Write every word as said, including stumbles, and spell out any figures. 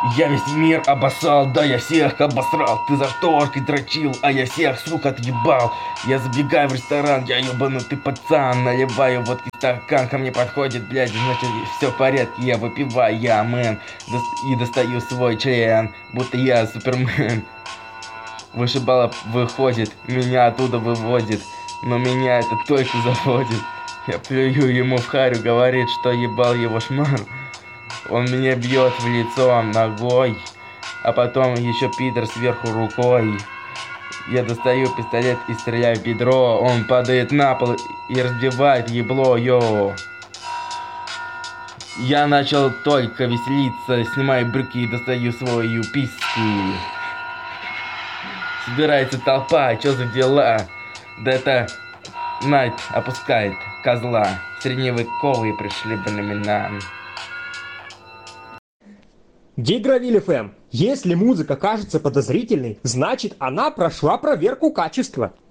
Я весь мир обоссал, да я всех обосрал. Ты за шторкой дрочил, а я всех, сука, отъебал. Я забегаю в ресторан, я ебанутый пацан. Наливаю водки в стакан, ко мне подходит, блядь, значит все в порядке. Я выпиваю, я мэн, и достаю свой член, будто я супермен. Вышибала выходит, меня оттуда выводит, но меня это только заводит. Я плюю ему в харю, говорит, что ебал его шмар. Он меня бьет в лицо ногой, а потом еще пидор сверху рукой. Я достаю пистолет и стреляю в бедро. Он падает на пол и разбивает ебло, йо. Я начал только веселиться, снимаю брюки и достаю свою письку. Собирается толпа, чё за дела? Да это Найт опускает козла. Средневековые пришли времена. Гигравиль эф эм. Если музыка кажется подозрительной, значит она прошла проверку качества.